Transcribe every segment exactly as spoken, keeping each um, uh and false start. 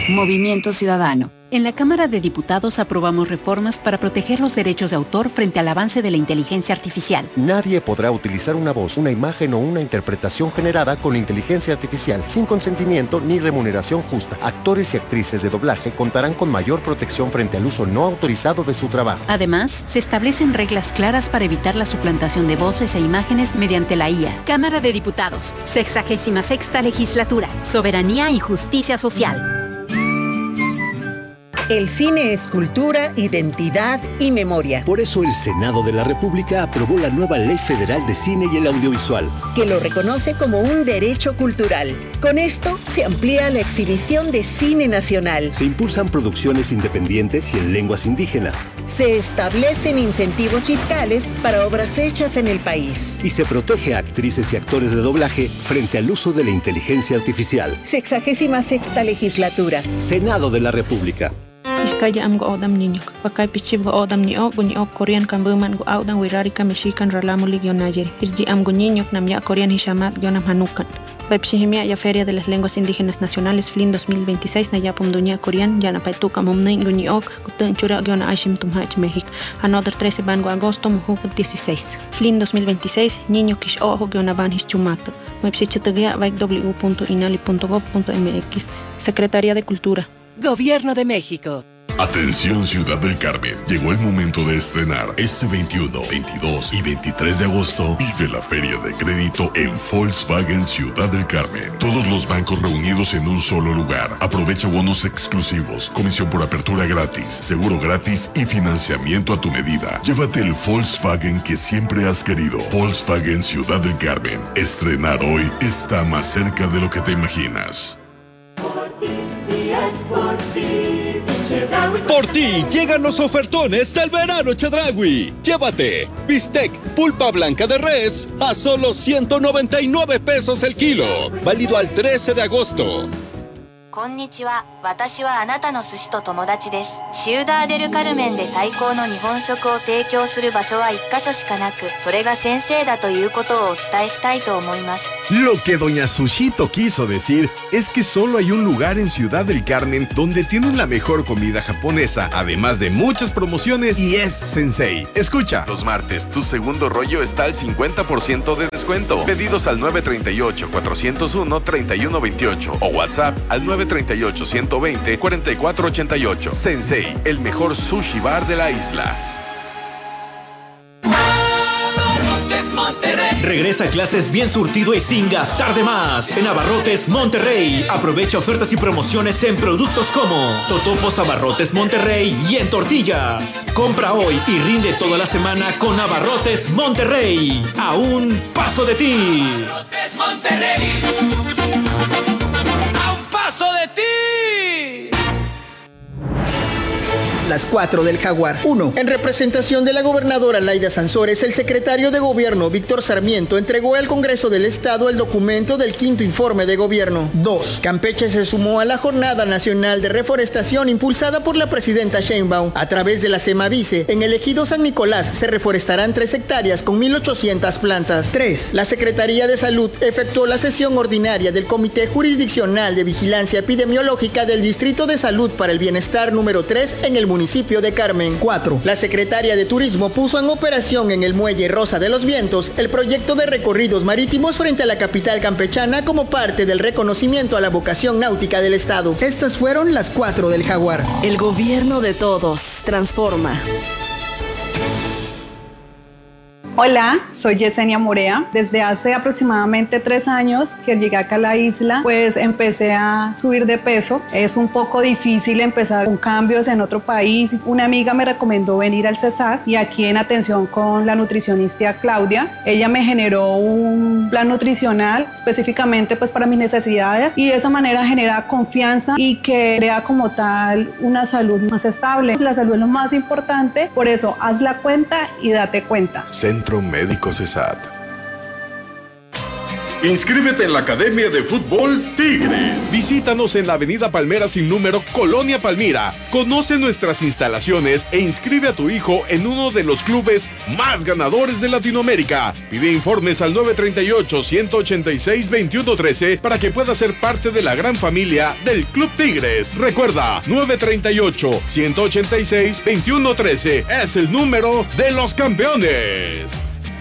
Movimiento Ciudadano. En la Cámara de Diputados aprobamos reformas para proteger los derechos de autor frente al avance de la inteligencia artificial. Nadie podrá utilizar una voz, una imagen o una interpretación generada con inteligencia artificial sin consentimiento ni remuneración justa. Actores y actrices de doblaje contarán con mayor protección frente al uso no autorizado de su trabajo. Además, se establecen reglas claras para evitar la suplantación de voces e imágenes mediante la I A. Cámara de Diputados, sexagésima sexta legislatura. Soberanía y justicia social. El cine es cultura, identidad y memoria. Por eso el Senado de la República aprobó la nueva Ley Federal de Cine y el Audiovisual, que lo reconoce como un derecho cultural. Con esto se amplía la exhibición de cine nacional. Se impulsan producciones independientes y en lenguas indígenas. Se establecen incentivos fiscales para obras hechas en el país. Y se protege a actrices y actores de doblaje frente al uso de la inteligencia artificial. Sexagésima sexta legislatura. Senado de la República. Iskaya am go odam niño, pakay pichib go odam ni o guni o Korean kambuman go audan wirarika mexican ralamuli guionayeri. Irji am go niño namya Korean hishamat guionam hanukan. Pepsihimia ya Feria de las Lenguas Indígenas Nacionales F L I N dos mil veintiséis Nayapum Duña Korean yana paituka mumnain guni ok gutun chura guiona ashim tumhach México. Another trece bango agosto mujuk dieciséis. F L I N dos mil veintiséis niño kish ojo guiona ban his chumato. Website vaik w punto inali punto gob punto m x. Secretaría de Cultura. Gobierno de México. Atención Ciudad del Carmen, llegó el momento de estrenar este veintiuno, veintidós y veintitrés de agosto. Vive la Feria de Crédito en Volkswagen Ciudad del Carmen. Todos los bancos reunidos en un solo lugar. Aprovecha bonos exclusivos, comisión por apertura gratis, seguro gratis y financiamiento a tu medida. Llévate el Volkswagen que siempre has querido. Volkswagen Ciudad del Carmen. Estrenar hoy está más cerca de lo que te imaginas. Por ti y es por ti. Por ti llegan los ofertones del verano Chedraui. Llévate bistec pulpa blanca de res a solo ciento noventa y nueve pesos el kilo. Válido al trece de agosto. Konnichiwa, watashi wa anata no sushi to tomodachi desu. Ciudad del Carmen de saikou no nihon shoku o teikyo suru basho wa ik kasho shika naku, sore ga sensei da toいうことをお伝えしたいと思います。 Lo que doña Sushito quiso decir es que solo hay un lugar en Ciudad del Carmen donde tienen la mejor comida japonesa, además de muchas promociones, y es Sensei. Escucha. Los martes, tu segundo rollo está al cincuenta por ciento de descuento. Pedidos al nueve tres ocho, cuatro cero uno, tres uno dos ocho o WhatsApp al nueve tres ocho, uno dos cero, cuatro cuatro ocho ocho. Sensei, el mejor sushi bar de la isla. Regresa a clases bien surtido y sin gastar de más. En Abarrotes Monterrey. Aprovecha ofertas y promociones en productos como totopos Abarrotes Monterrey y en tortillas. Compra hoy y rinde toda la semana con Abarrotes Monterrey. A un paso de ti. Abarrotes Monterrey. A un paso de ti. Las cuatro del Jaguar. uno. En representación de la gobernadora Laida Sansores, el secretario de Gobierno Víctor Sarmiento entregó al Congreso del Estado el documento del quinto informe de gobierno. dos. Campeche se sumó a la Jornada Nacional de Reforestación impulsada por la presidenta Sheinbaum a través de la Semavice. En el ejido San Nicolás se reforestarán tres hectáreas con mil ochocientas plantas. tres. La Secretaría de Salud efectuó la sesión ordinaria del Comité Jurisdiccional de Vigilancia Epidemiológica del Distrito de Salud para el Bienestar número tres en el municipio municipio de Carmen. cuatro. La Secretaría de Turismo puso en operación en el Muelle Rosa de los Vientos el proyecto de recorridos marítimos frente a la capital campechana como parte del reconocimiento a la vocación náutica del Estado. Estas fueron las cuatro del Jaguar. El gobierno de todos transforma. Hola, soy Yesenia Morea. Desde hace aproximadamente tres años que llegué acá a la isla, pues empecé a subir de peso. Es un poco difícil empezar con cambios en otro país. Una amiga me recomendó venir al Cesar y aquí en atención con la nutricionista Claudia. Ella me generó un plan nutricional específicamente pues para mis necesidades y de esa manera genera confianza y que crea como tal una salud más estable. La salud es lo más importante, por eso haz la cuenta y date cuenta. Centro Médico CESAT. Inscríbete en la Academia de Fútbol Tigres. Visítanos en la Avenida Palmera sin número, Colonia Palmira. Conoce nuestras instalaciones e inscribe a tu hijo en uno de los clubes más ganadores de Latinoamérica. Pide informes al nueve tres ocho, uno ocho seis, dos uno uno tres para que puedas ser parte de la gran familia del Club Tigres. Recuerda, nueve tres ocho, uno ocho seis, dos uno uno tres es el número de los campeones.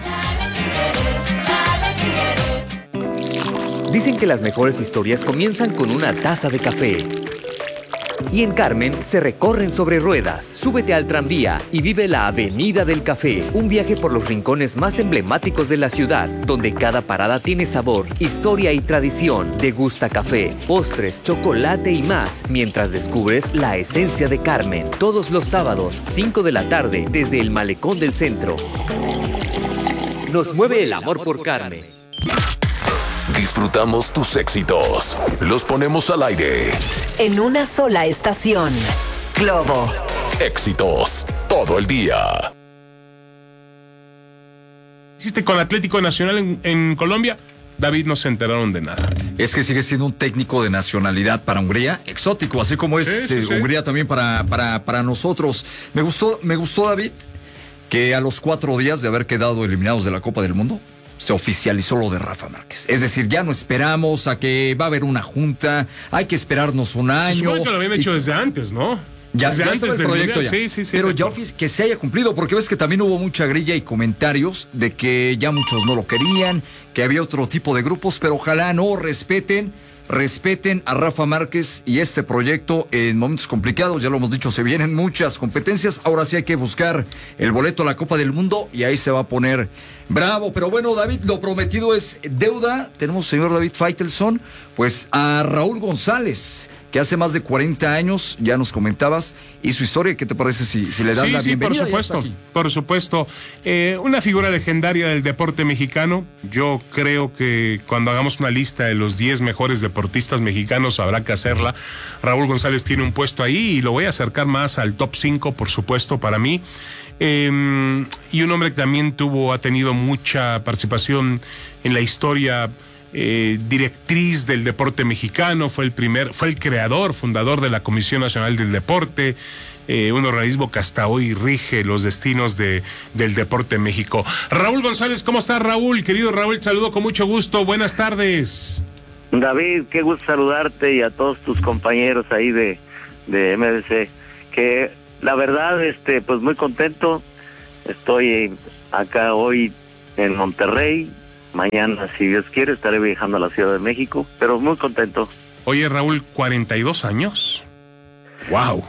Dicen que las mejores historias comienzan con una taza de café. Y en Carmen se recorren sobre ruedas. Súbete al tranvía y vive la Avenida del Café. Un viaje por los rincones más emblemáticos de la ciudad, donde cada parada tiene sabor, historia y tradición. Degusta café, postres, chocolate y más, mientras descubres la esencia de Carmen. Todos los sábados, cinco de la tarde, desde el Malecón del Centro. Nos mueve el amor por Carmen. Disfrutamos tus éxitos. Los ponemos al aire. En una sola estación. Globo. Éxitos todo el día. Hiciste con Atlético Nacional en, en Colombia. David, no se enteraron de nada. Es que sigue siendo un técnico de nacionalidad para Hungría, exótico, así como es sí, sí, eh, sí. Hungría también para, para, para nosotros. Me gustó, me gustó, David, que a los cuatro días de haber quedado eliminados de la Copa del Mundo, se oficializó lo de Rafa Márquez. Es decir, ya no esperamos a que va a haber una junta, hay que esperarnos un año. Se supone que lo habían hecho y... desde antes, ¿no? Ya, desde ya antes el proyecto ya. Sí, sí, sí. Pero ya que se haya cumplido, porque ves que también hubo mucha grilla y comentarios de que ya muchos no lo querían, que había otro tipo de grupos, pero ojalá no respeten. Respeten a Rafa Márquez y este proyecto en momentos complicados, ya lo hemos dicho, se vienen muchas competencias, ahora sí hay que buscar el boleto a la Copa del Mundo y ahí se va a poner bravo. Pero bueno, David, lo prometido es deuda. Tenemos, señor David Faitelson, pues a Raúl González, que hace más de cuarenta años, ya nos comentabas, y su historia. ¿Qué te parece si, si le das sí, la sí, bienvenida? Por supuesto, por supuesto. Eh, una figura legendaria del deporte mexicano. Yo creo que cuando hagamos una lista de los diez mejores deportistas mexicanos habrá que hacerla. Raúl González tiene un puesto ahí y lo voy a acercar más al top cinco, por supuesto, para mí. Eh, y un hombre que también tuvo, ha tenido mucha participación en la historia. Eh, directriz del deporte mexicano, fue el primer, fue el creador, fundador de la Comisión Nacional del Deporte, eh, un organismo que hasta hoy rige los destinos de, del deporte en México. Raúl González, ¿cómo estás, Raúl? Querido Raúl, te saludo con mucho gusto, buenas tardes. David, qué gusto saludarte y a todos tus compañeros ahí de, de M D C, que la verdad, este, pues muy contento, estoy acá hoy en Monterrey. Mañana, si Dios quiere, estaré viajando a la Ciudad de México, pero muy contento. Oye, Raúl, ¿cuarenta y dos años? ¡Wow!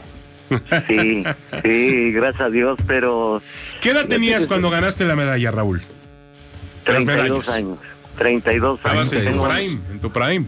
Sí, sí, gracias a Dios, pero... ¿Qué edad tenías cuando ganaste la medalla, Raúl? treinta y dos años. treinta y dos años. Estabas en tu prime, en tu prime.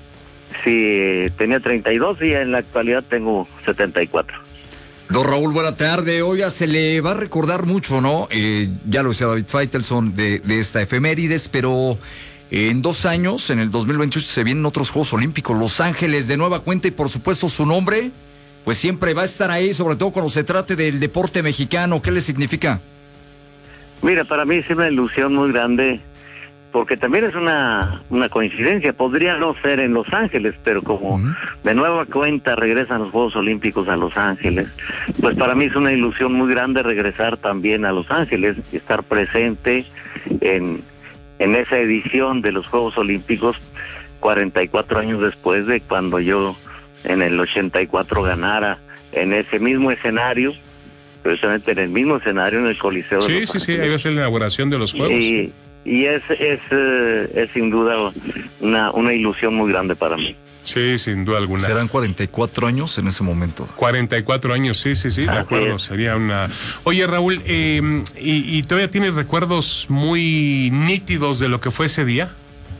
Sí, tenía treinta y dos y en la actualidad tengo setenta y cuatro. Don Raúl, buena tarde. Oiga, se le va a recordar mucho, ¿no? Eh, ya lo decía David Faitelson de, de esta efemérides, pero eh, en dos años, en el dos mil veintiocho, se vienen otros Juegos Olímpicos. Los Ángeles de nueva cuenta y por supuesto su nombre, pues siempre va a estar ahí, sobre todo cuando se trate del deporte mexicano. ¿Qué le significa? Mira, para mí es una ilusión muy grande, porque también es una, una coincidencia, podría no ser en Los Ángeles, pero como uh-huh. de nueva cuenta regresan los Juegos Olímpicos a Los Ángeles, pues para mí es una ilusión muy grande regresar también a Los Ángeles y estar presente en, en esa edición de los Juegos Olímpicos cuarenta y cuatro años después de cuando yo en el ochenta y cuatro ganara en ese mismo escenario, precisamente en el mismo escenario en el Coliseo de Sí, Los sí, Ángeles. sí, ahí va a ser la inauguración de los Juegos. Y, Y es, es, es sin duda una, una ilusión muy grande para mí. Sí, sin duda alguna. Serán cuarenta y cuatro años en ese momento. cuarenta y cuatro años, sí, sí, sí, de acuerdo, sería una... Oye, Raúl, eh, ¿y, ¿y todavía tienes recuerdos muy nítidos de lo que fue ese día?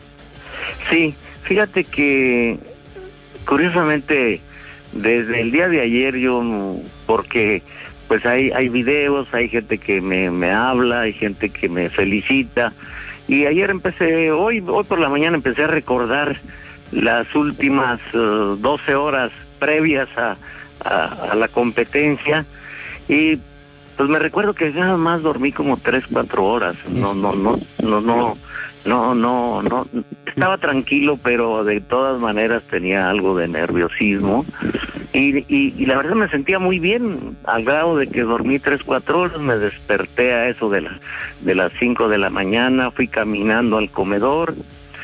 Sí, fíjate que curiosamente desde el día de ayer yo, porque... pues hay hay videos, hay gente que me, me habla, hay gente que me felicita. Y ayer empecé, hoy hoy por la mañana empecé a recordar las últimas uh, doce horas previas a, a, a la competencia. Y pues me recuerdo que nada más dormí como tres, cuatro horas. No, no, no, no, no, no, no, no, estaba tranquilo, pero de todas maneras tenía algo de nerviosismo y, y, y la verdad me sentía muy bien, al grado de que dormí tres, cuatro horas, me desperté a eso de, la, de las cinco de la mañana, fui caminando al comedor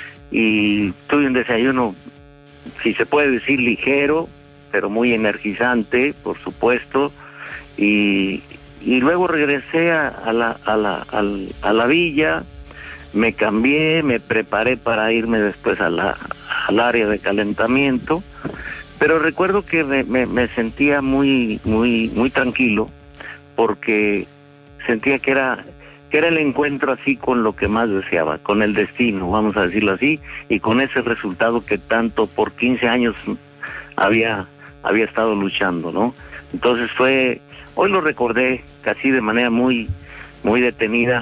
y tuve un desayuno, si se puede decir, ligero, pero muy energizante, por supuesto, y, y luego regresé a, a, la, a, la, a, la, a la villa. Me cambié, me preparé para irme después a la, al área de calentamiento, pero recuerdo que me, me, me sentía muy, muy, muy tranquilo, porque sentía que era, que era el encuentro así con lo que más deseaba, con el destino, vamos a decirlo así, y con ese resultado que tanto por quince años había, había estado luchando, ¿no? Entonces fue, hoy lo recordé casi de manera muy, muy detenida.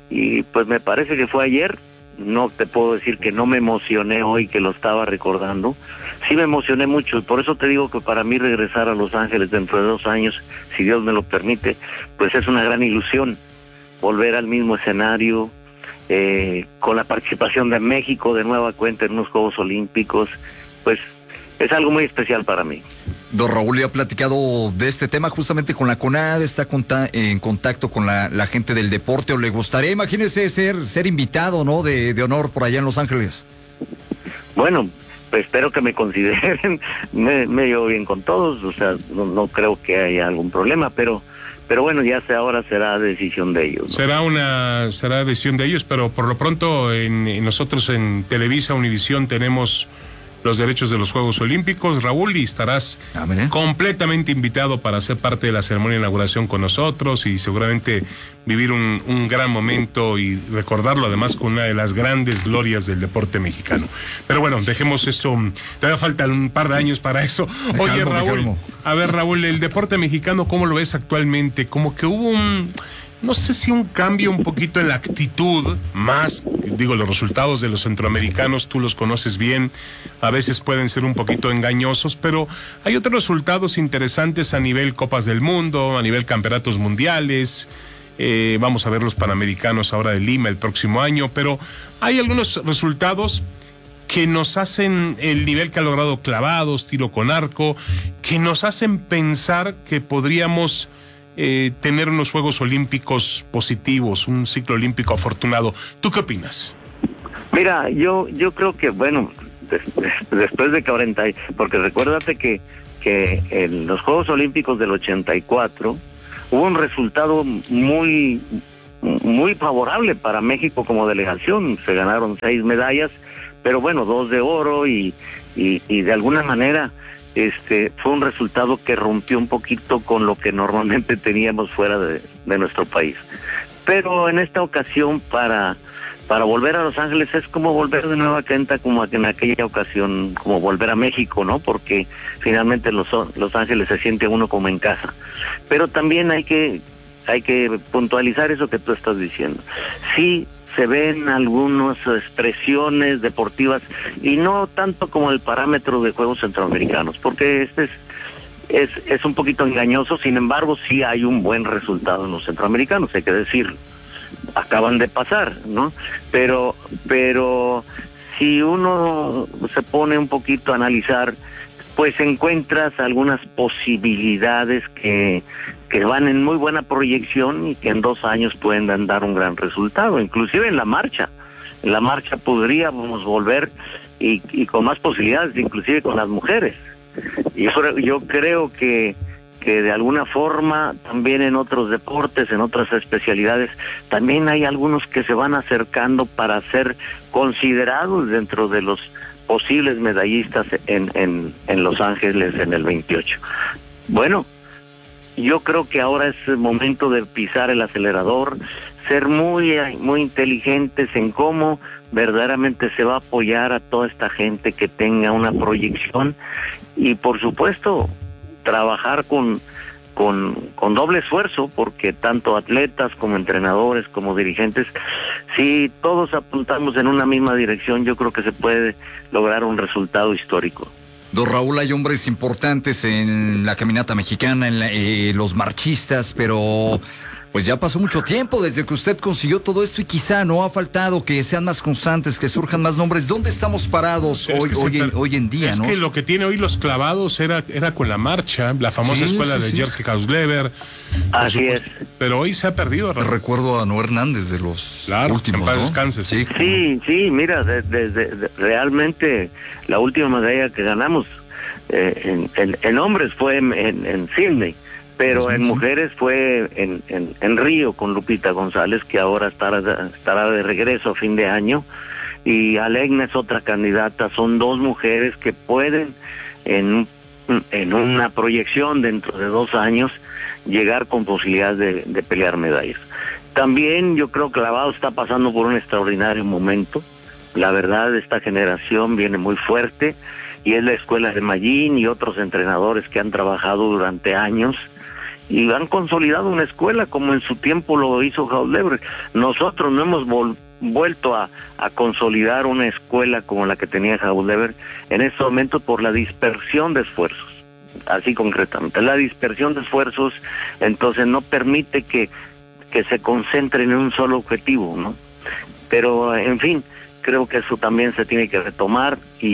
Y pues me parece que fue ayer, no te puedo decir que no me emocioné hoy que lo estaba recordando, sí me emocioné mucho, y por eso te digo que para mí regresar a Los Ángeles dentro de dos años, si Dios me lo permite, pues es una gran ilusión, volver al mismo escenario, eh, con la participación de México de nueva cuenta en unos Juegos Olímpicos, pues es algo muy especial para mí. Don Raúl ya ha platicado de este tema justamente con la CONADE, está en contacto con la, la gente del deporte, o le gustaría, imagínese, ser ser invitado, ¿no?, de, de honor por allá en Los Ángeles. Bueno, pues espero que me consideren, me, me llevo bien con todos, o sea, no, no creo que haya algún problema, pero pero bueno, ya sea ahora será decisión de ellos, ¿no? Será una será decisión de ellos, pero por lo pronto en, en nosotros en Televisa Univisión tenemos los derechos de los Juegos Olímpicos, Raúl, y estarás Amén. completamente invitado para ser parte de la ceremonia de inauguración con nosotros y seguramente vivir un, un gran momento y recordarlo además con una de las grandes glorias del deporte mexicano. Pero bueno, dejemos esto, todavía faltan un par de años para eso. Me Oye, calmo, Raúl, a ver, Raúl, el deporte mexicano, ¿cómo lo ves actualmente? Como que hubo un... no sé si un cambio un poquito en la actitud, más, digo, los resultados de los centroamericanos, tú los conoces bien, a veces pueden ser un poquito engañosos, pero hay otros resultados interesantes a nivel Copas del Mundo, a nivel campeonatos mundiales, eh, vamos a ver los Panamericanos ahora de Lima el próximo año, pero hay algunos resultados que nos hacen, el nivel que ha logrado clavados, tiro con arco, que nos hacen pensar que podríamos... Eh, tener unos Juegos Olímpicos positivos, un ciclo olímpico afortunado. ¿Tú qué opinas? Mira, yo yo creo que, bueno, des, des, después de cuarenta, porque recuérdate que, que en los Juegos Olímpicos del ochenta y cuatro hubo un resultado muy, muy favorable para México como delegación. Se ganaron seis medallas, pero bueno, dos de oro y, y, y de alguna manera... Este fue un resultado que rompió un poquito con lo que normalmente teníamos fuera de, de nuestro país. Pero en esta ocasión, para para volver a Los Ángeles es como volver de nueva cuenta, como en aquella ocasión, como volver a México, ¿no? Porque finalmente Los, Los Ángeles se siente uno como en casa. Pero también hay que hay que puntualizar eso que tú estás diciendo. Sí, se ven algunas expresiones deportivas y no tanto como el parámetro de Juegos Centroamericanos, porque este es, es, es un poquito engañoso. Sin embargo, sí hay un buen resultado en los centroamericanos, hay que decirlo. Acaban de pasar, ¿no? Pero, pero si uno se pone un poquito a analizar, pues encuentras algunas posibilidades que, que van en muy buena proyección y que en dos años pueden dar un gran resultado, inclusive en la marcha. En la marcha podríamos volver y, y con más posibilidades, inclusive con las mujeres. Y yo, yo creo que, que de alguna forma también en otros deportes, en otras especialidades, también hay algunos que se van acercando para ser considerados dentro de los posibles medallistas en, en, en Los Ángeles en el veintiocho. Bueno, yo creo que ahora es el momento de pisar el acelerador, ser muy, muy inteligentes en cómo verdaderamente se va a apoyar a toda esta gente que tenga una proyección y por supuesto trabajar con, con, con doble esfuerzo, porque tanto atletas como entrenadores como dirigentes, si todos apuntamos en una misma dirección, yo creo que se puede lograr un resultado histórico. Don Raúl, hay hombres importantes en la caminata mexicana, en la, eh, los marchistas, pero Pues ya pasó mucho tiempo desde que usted consiguió todo esto y quizá no ha faltado que sean más constantes, que surjan más nombres. ¿Dónde estamos parados Es hoy, que se hoy, en, per- hoy en día? Es ¿no? que lo que tiene hoy los clavados era, era con la marcha, la famosa Sí, escuela sí, de sí. Jerzy Hausleber. por Así supuesto. Pero hoy se ha perdido. Raúl. Recuerdo a Noé Hernández de los Claro, últimos, en paz ¿no? descanse. Sí. Sí, sí, mira, de- de- de- de- realmente la última medalla que ganamos eh, en, en- en hombres fue en, en, en Sydney, pero en mujeres fue en, en, en Río con Lupita González, que ahora estará, estará de regreso a fin de año, y Alegna es otra candidata. Son dos mujeres que pueden en, en una proyección dentro de dos años llegar con posibilidades de, de pelear medallas. También yo creo que Clavado está pasando por un extraordinario momento. La verdad, esta generación viene muy fuerte y es la escuela de Mayín y otros entrenadores que han trabajado durante años y han consolidado una escuela como en su tiempo lo hizo Hausleber. Nosotros no hemos vol- vuelto a, a consolidar una escuela como la que tenía Hausleber en este momento por la dispersión de esfuerzos. Así concretamente, la dispersión de esfuerzos entonces no permite que, que se concentren en un solo objetivo, ¿no? Pero, en fin, creo que eso también se tiene que retomar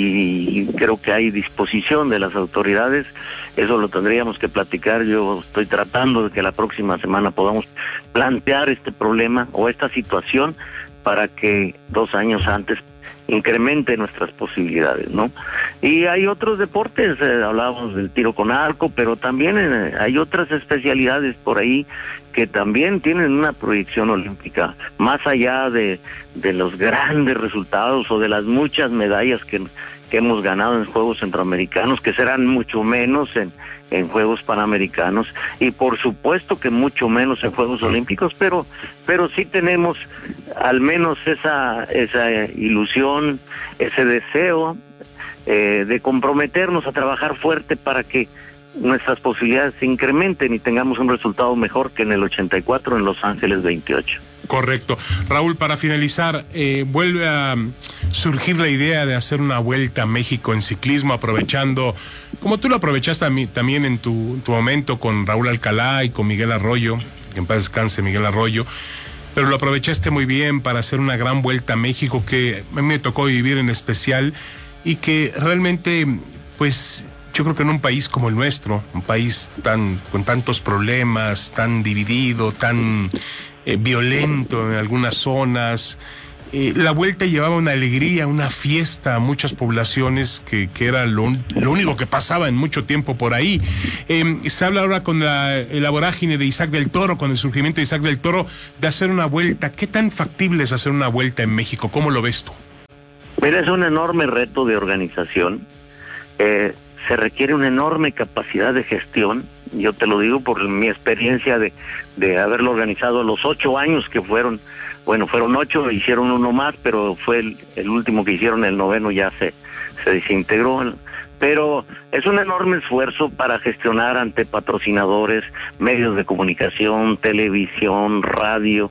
y creo que hay disposición de las autoridades. Eso lo tendríamos que platicar. Yo estoy tratando de que la próxima semana podamos plantear este problema o esta situación para que dos años antes incremente nuestras posibilidades, ¿no? Y hay otros deportes, eh, hablábamos del tiro con arco, pero también eh, hay otras especialidades por ahí que también tienen una proyección olímpica, más allá de, de los grandes resultados o de las muchas medallas que, que hemos ganado en Juegos Centroamericanos, que serán mucho menos en, en Juegos Panamericanos y por supuesto que mucho menos en Juegos Olímpicos, pero pero sí tenemos al menos esa esa ilusión, ese deseo eh, de comprometernos a trabajar fuerte para que nuestras posibilidades se incrementen y tengamos un resultado mejor que en el ochenta y cuatro en Los Ángeles veintiocho. Correcto. Raúl, para finalizar, eh, vuelve a surgir la idea de hacer una vuelta a México en ciclismo, aprovechando, como tú lo aprovechaste a mí, también en tu, tu momento con Raúl Alcalá y con Miguel Arroyo, que en paz descanse Miguel Arroyo, pero lo aprovechaste muy bien para hacer una gran vuelta a México que a mí me tocó vivir en especial y que realmente, pues, yo creo que en un país como el nuestro, un país tan con tantos problemas, tan dividido, tan eh, violento en algunas zonas, eh, la vuelta llevaba una alegría, una fiesta a muchas poblaciones que, que era lo, lo único que pasaba en mucho tiempo por ahí. Eh, se habla ahora con la, la vorágine de Isaac del Toro, con el surgimiento de Isaac del Toro, de hacer una vuelta. ¿Qué tan factible es hacer una vuelta en México? ¿Cómo lo ves tú? Mira, es un enorme reto de organización. Eh, se requiere una enorme capacidad de gestión. Yo te lo digo por mi experiencia de, de haberlo organizado los ocho años que fueron, bueno, fueron ocho, hicieron uno más, pero fue el, el último que hicieron, el noveno ya se, se desintegró. Pero es un enorme esfuerzo para gestionar ante patrocinadores, medios de comunicación, televisión, radio,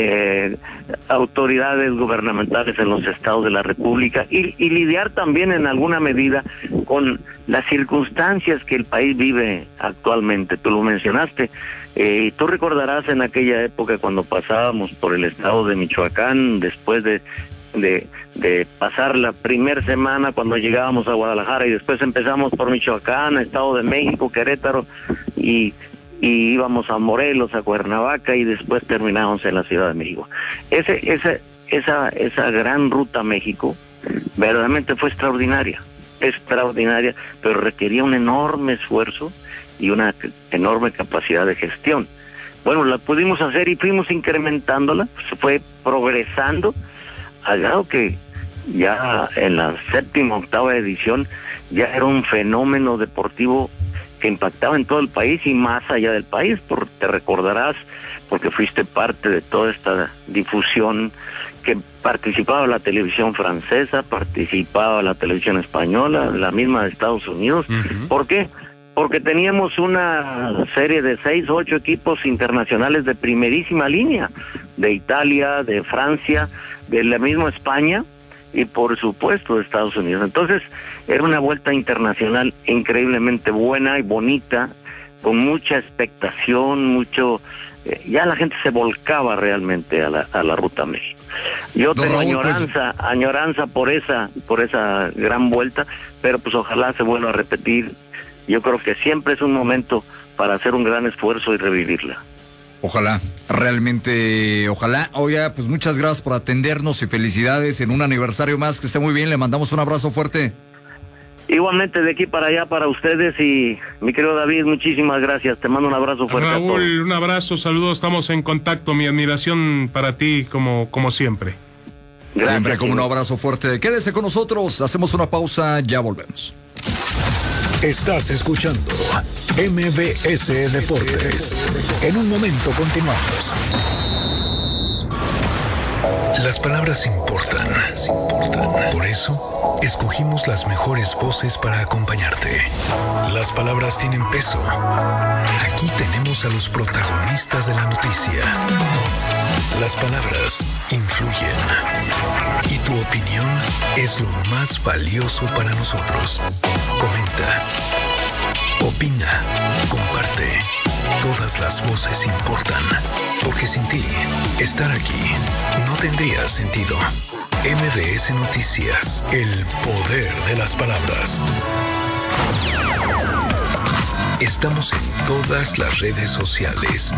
eh, autoridades gubernamentales en los estados de la República y, y lidiar también en alguna medida con las circunstancias que el país vive actualmente. Tú lo mencionaste. Eh, y tú recordarás en aquella época cuando pasábamos por el estado de Michoacán, después de De, de pasar la primer semana cuando llegábamos a Guadalajara y después empezamos por Michoacán, Estado de México, Querétaro y, y íbamos a Morelos, a Cuernavaca y después terminamos en la Ciudad de México. Ese, ese, esa, esa gran ruta a México verdaderamente fue extraordinaria, extraordinaria, pero requería un enorme esfuerzo y una enorme capacidad de gestión. Bueno, la pudimos hacer y fuimos incrementándola, se fue progresando, al grado que ya en la séptima, octava edición ya era un fenómeno deportivo que impactaba en todo el país y más allá del país, porque te recordarás, porque fuiste parte de toda esta difusión, que participaba la televisión francesa, participaba la televisión española, la misma de Estados Unidos. Uh-huh. ¿Por qué? Porque teníamos una serie de seis, ocho equipos internacionales de primerísima línea, de Italia, de Francia, de la misma España y por supuesto de Estados Unidos. Entonces era una vuelta internacional increíblemente buena y bonita, con mucha expectación, mucho, eh, ya la gente se volcaba realmente a la, a la Ruta México. Yo Don tengo Raúl, añoranza, pues... añoranza por esa, por esa gran vuelta, pero pues ojalá se vuelva a repetir. Yo creo que siempre es un momento para hacer un gran esfuerzo y revivirla. Ojalá, realmente, ojalá. Oiga, pues muchas gracias por atendernos y felicidades en un aniversario más, que esté muy bien, le mandamos un abrazo fuerte. Igualmente de aquí para allá para ustedes y mi querido David, muchísimas gracias, te mando un abrazo fuerte. Raúl, un abrazo, saludos, estamos en contacto, mi admiración para ti como, como siempre. Gracias, siempre como un abrazo fuerte. Quédese con nosotros, hacemos una pausa, ya volvemos. Estás escuchando M V S Deportes. En un momento continuamos. Las palabras importan, importan. Por eso, escogimos las mejores voces para acompañarte. Las palabras tienen peso. Aquí tenemos a los protagonistas de la noticia. Las palabras influyen. Y tu opinión es lo más valioso para nosotros. Comenta. Opina. Comparte. Todas las voces importan. Porque sin ti, estar aquí no tendría sentido. M V S Noticias. El poder de las palabras. Estamos en todas las redes sociales.